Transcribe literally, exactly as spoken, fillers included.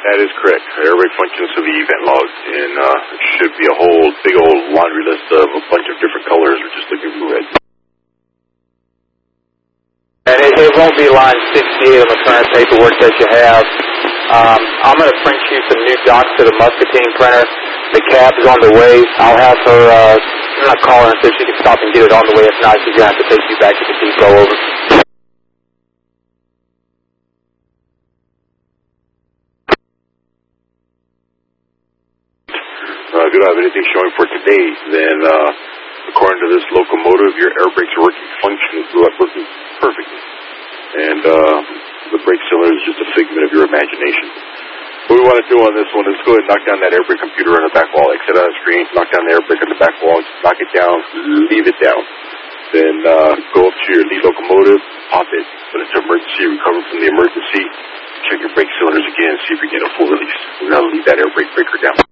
That is correct. Air brake functions of the event log, and uh, it should be a whole big old laundry list of a bunch of different colors. We're just looking for red. And it, it won't be line sixty-eight on the current paperwork that you have. Um, I'm going to print you some new docs to the Muscatine printer. The cab is on the way. I'll have her, uh, I'm not calling her so she can stop and get it on the way. If not, she's going to have to take you back to the depot. Over. Uh, if you don't have anything showing for today, then uh, according to this locomotive, your air brakes are working functionally, working perfectly. And uh, the brake cylinder is just a figment of your imagination. What we want to do on this one is go ahead and knock down that air brake computer on the back wall. Exit on the screen, knock down the air brake on the back wall, knock it down, leave it down. Then uh, go up to your lead locomotive, pop it, put it to emergency, recover from the emergency, check your brake cylinders again, see if you get a full release. We're going to leave that air brake breaker down.